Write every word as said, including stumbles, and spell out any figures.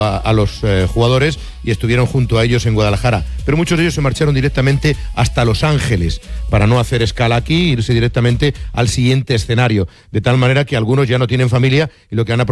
a, a los eh, jugadores y estuvieron junto a ellos en Guadalajara. Pero muchos de ellos se marcharon directamente hasta Los Ángeles para no hacer escala aquí e irse directamente al siguiente escenario. De tal manera que algunos ya no tienen familia y lo que han aprovechado